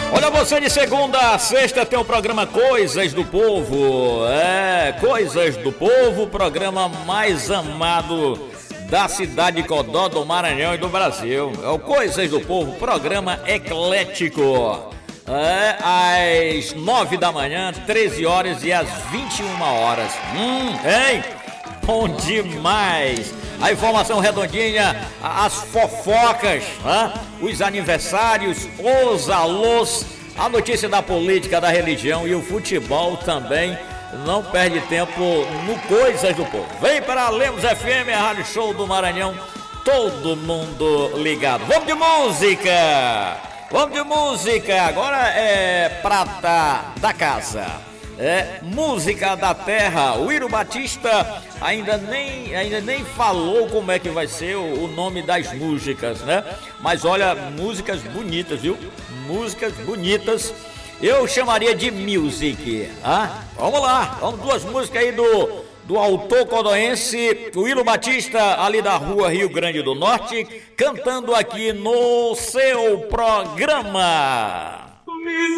Olha, você de segunda a sexta tem o programa Coisas do Povo. Coisas do Povo, o programa mais amado da cidade de Codó, do Maranhão e do Brasil. É o Coisas do Povo, programa eclético. Às 9 da manhã, 13 horas e às 21 horas. Hein? Bom demais! A informação redondinha, as fofocas, os aniversários, os alôs, a notícia da política, da religião e o futebol também. Não perde tempo no Coisas do Povo. Vem para Lemos FM, a Rádio Show do Maranhão, todo mundo ligado. Vamos de música! Vamos de música! Agora é prata da casa. Música da terra. O Iro Batista ainda nem falou como é que vai ser o nome das músicas, né? Mas olha, músicas bonitas, viu? Músicas bonitas. Eu chamaria de music. Vamos lá, vamos duas músicas aí do autor codoense, o Ilo Batista, ali da rua Rio Grande do Norte, cantando aqui no seu programa.